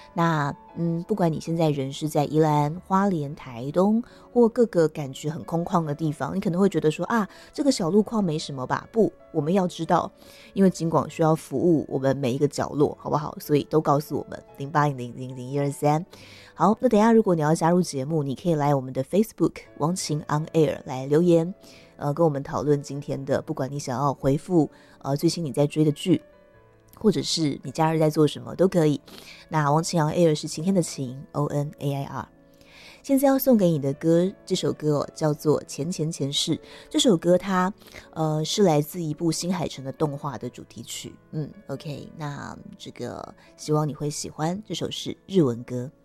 那不管你现在人是在宜兰、花莲、台东或各个感觉很空旷的地方，你可能会觉得说啊，这个小路况没什么吧？不，我们要知道，因为警广需要服务我们每一个角落，好不好？所以都告诉我们08000123。好，那等一下如果你要加入节目，你可以来我们的 Facebook 王晴 On Air 来留言，跟我们讨论今天的，不管你想要回复最新你在追的剧，或者是你假日在做什么都可以。那王晴 On Air 是晴天的晴 ONAIR。现在要送给你的歌，这首歌叫做前前世。这首歌它是来自一部新海诚的动画的主题曲。OK， 那这个希望你会喜欢，这首是日文歌。